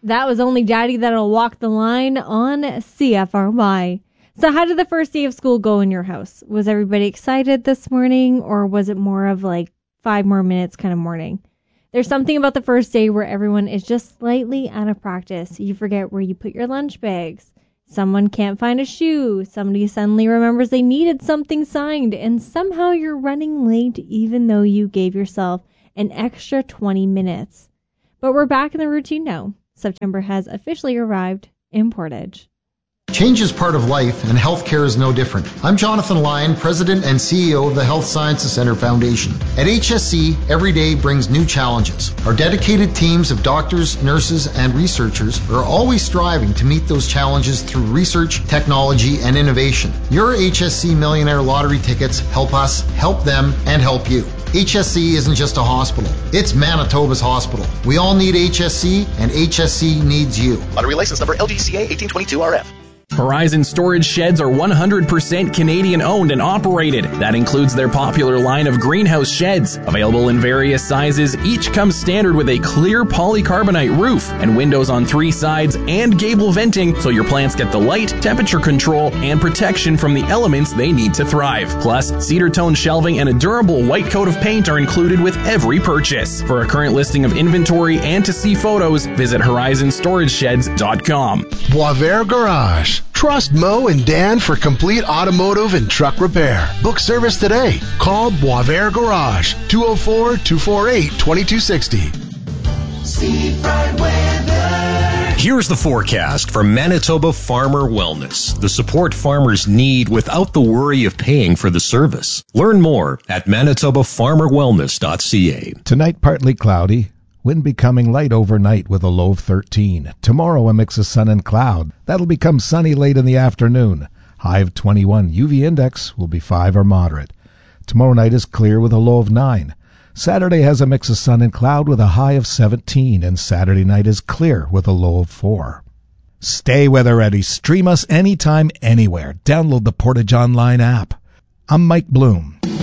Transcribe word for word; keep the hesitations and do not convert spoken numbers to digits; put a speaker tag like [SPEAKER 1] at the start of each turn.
[SPEAKER 1] That was Only Daddy That'll Walk the Line on C F R Y. So how did the first day of school go in your house? Was everybody excited this morning, or was it more of like five more minutes kind of morning? There's something about the first day where everyone is just slightly out of practice. You forget where you put your lunch bags. Someone can't find a shoe. Somebody suddenly remembers they needed something signed, and somehow you're running late even though you gave yourself an extra twenty minutes. But we're back in the routine now. September has officially arrived in Portage.
[SPEAKER 2] Change is part of life, and healthcare is no different. I'm Jonathan Lyon, President and C E O of the Health Sciences Center Foundation. At H S C, every day brings new challenges. Our dedicated teams of doctors, nurses, and researchers are always striving to meet those challenges through research, technology, and innovation. Your H S C Millionaire Lottery tickets help us, help them, and help you. H S C isn't just a hospital. It's Manitoba's hospital. We all need H S C, and H S C needs you.
[SPEAKER 3] Lottery license number L D C A eighteen twenty-two R F.
[SPEAKER 4] Horizon Storage Sheds are one hundred percent Canadian owned and operated. That includes their popular line of greenhouse sheds. Available in various sizes, each comes standard with a clear polycarbonate roof and windows on three sides and gable venting, so your plants get the light, temperature control, and protection from the elements they need to thrive. Plus, cedar tone shelving and a durable white coat of paint are included with every purchase. For a current listing of inventory and to see photos, visit horizon storage sheds dot com.
[SPEAKER 5] Boisvert Garage. Trust Mo and Dan for complete automotive and truck repair. Book service today. Call Boisvert Garage, two oh four, two four eight, two two six oh.
[SPEAKER 6] Seafront weather.
[SPEAKER 7] Here's the forecast for Manitoba Farmer Wellness, the support farmers need without the worry of paying for the service. Learn more at manitoba farmer wellness dot c a.
[SPEAKER 8] Tonight, partly cloudy. Wind becoming light overnight with a low of thirteen. Tomorrow, a mix of sun and cloud. That'll become sunny late in the afternoon. High of twenty-one. U V index will be five or moderate. Tomorrow night is clear with a low of nine. Saturday has a mix of sun and cloud with a high of seventeen. And Saturday night is clear with a low of four. Stay weather ready. Stream us anytime, anywhere. Download the Portage Online app. I'm Mike Bloom.